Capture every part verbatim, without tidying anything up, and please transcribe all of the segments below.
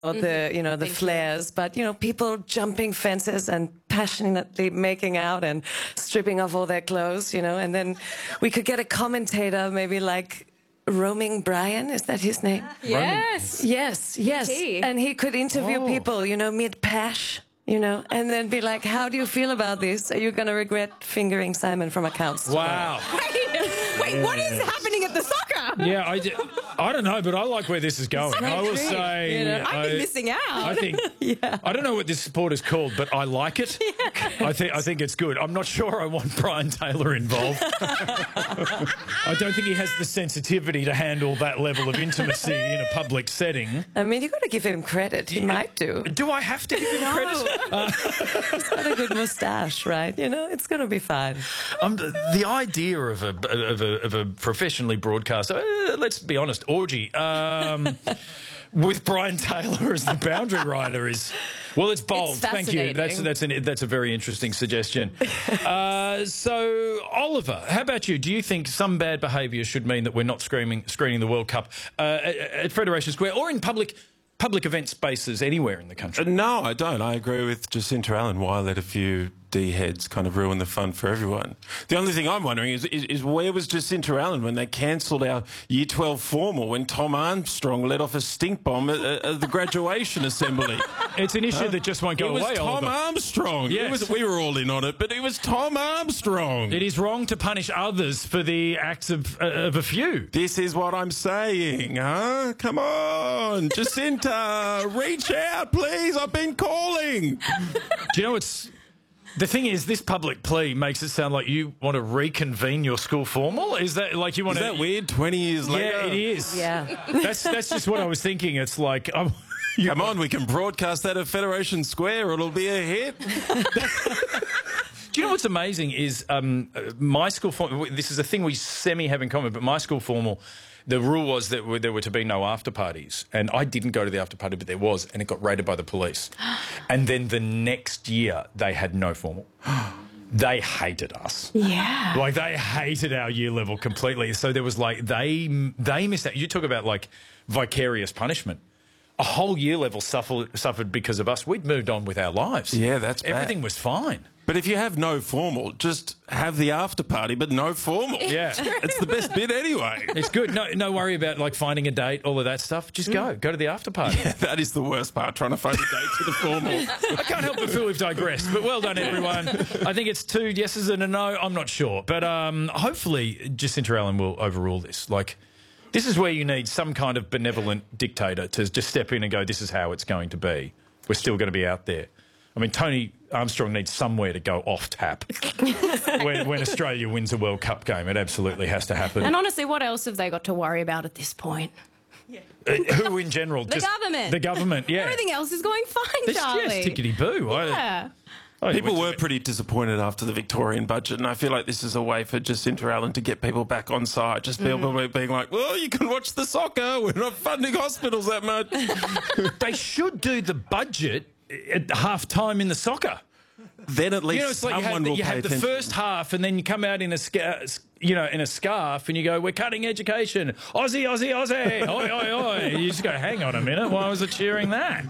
or the, you know, the Thank flares, but, you know, people jumping fences and passionately making out and stripping off all their clothes, you know, and then we could get a commentator, maybe like Roaming Brian, is that his name? Yes. Yes, yes. Tea. And he could interview Oh. people, you know, mid-pash, you know, and then be like, how do you feel about this? Are you going to regret fingering Simon from accounts? Wow. Wait, wait, what is happening at the soccer? Yeah, I, d- I don't know, but I like where this is going. my I will dream, say... you know. I've been I- missing out. I think I don't know what this sport is called, but I like it. I think I think it's good. I'm not sure I want Brian Taylor involved. I don't think he has the sensitivity to handle that level of intimacy in a public setting. I mean, you've got to give him credit. He might do. Do I have to give him credit? He's got a good moustache, right? You know, it's going to be fine. Um, the idea of a of a, of a professionally broadcast, uh, let's be honest, orgy. Um, with Brian Taylor as the boundary rider is, well, it's bold. It's Thank you. That's fascinating. that's an, that's a very interesting suggestion. Uh, so, Oliver, how about you? Do you think some bad behaviour should mean that we're not screening screening the World Cup uh, at, at Federation Square or in public public event spaces anywhere in the country? No, I don't. I agree with Jacinta Allen. Why let a few D-heads kind of ruin the fun for everyone? The only thing I'm wondering is, is, is where was Jacinta Allen when they cancelled our Year twelve formal, when Tom Armstrong let off a stink bomb at, at the graduation assembly? It's an issue that just won't go It was away, Tom Oliver. Armstrong. Yes. It was, we were all in on it, but it was Tom Armstrong. It is wrong to punish others for the acts of, uh, of a few. This is what I'm saying, huh? Come on, Jacinta, reach out, please. I've been calling. Do you know what's... The thing is, this public plea makes it sound like you want to reconvene your school formal. Is that like you want Is to... that weird? twenty years later? Yeah, it is. Yeah. That's that's just what I was thinking. It's like... Um, you, Come on, we can broadcast that at Federation Square. It'll be a hit. Do you know what's amazing is um, uh, my school formal... This is a thing we semi have in common, but my school formal... The rule was that there were to be no after parties, and I didn't go to the after party, but there was, and it got raided by the police. And then the next year, they had no formal. They hated us. Yeah. Like, they hated our year level completely. So there was, like, they they missed out. You talk about, like, vicarious punishment. A whole year level suffered, suffered because of us. We'd moved on with our lives. Yeah, that's bad. Everything was fine. But if you have no formal, just have the after party, but no formal. Yeah. It's the best bit anyway. It's good. No, no worry about, like, finding a date, all of that stuff. Just go. Go to the after party. Yeah, that is the worst part, trying to find a date to the formal. I can't help but feel we've digressed, but well done, everyone. I think it's two yeses and a no. I'm not sure. But um, hopefully Jacinta Allen will overrule this. Like, this is where you need some kind of benevolent dictator to just step in and go, this is how it's going to be. We're still going to be out there. I mean, Tony Armstrong needs somewhere to go off tap when, when Australia wins a World Cup game. It absolutely has to happen. And honestly, what else have they got to worry about at this point? Uh, who in general? The just government. The government, yeah. Everything else is going fine, It's darling. just tickety-boo. Yeah. I, I People went were to- pretty disappointed after the Victorian budget, and I feel like this is a way for Jacinta Allen to get people back on side. Just people Mm-hmm. being like, well, you can watch the soccer. We're not funding hospitals that much. They should do the budget at half time in the soccer. Then at least You know, it's like you someone have, the, will you pay have the attention. first half, and then you come out in a sca- you know in a scarf, and you go, "We're cutting education, Aussie, Aussie, Aussie, oi, oi, oi." You just go, "Hang on a minute, why was it cheering that?"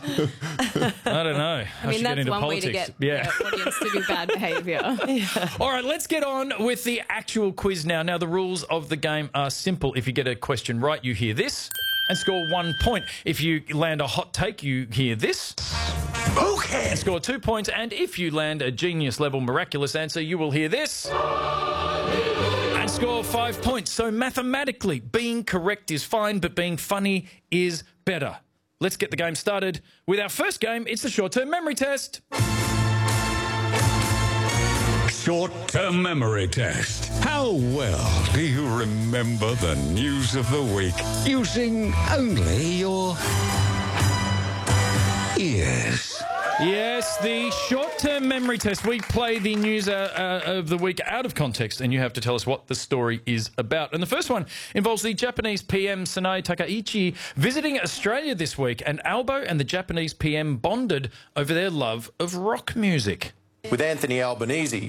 I don't know. I mean, should that's get into one politics. way to get yeah. the audience to do bad behaviour. All right, let's get on with the actual quiz now. Now, the rules of the game are simple. If you get a question right, you hear this and score one point. If you land a hot take, you hear this. Okay. And score two points. And if you land a genius-level miraculous answer, you will hear this. And score five points. So mathematically, being correct is fine, but being funny is better. Let's get the game started with our first game. It's the short-term memory test. Short-term memory test. How well do you remember the news of the week using only your ears? Yes, the short-term memory test. We play the news uh, uh, of the week out of context, and you have to tell us what the story is about. And the first one involves the Japanese P M Sanae Takaichi visiting Australia this week, and Albo and the Japanese P M bonded over their love of rock music. With Anthony Albanese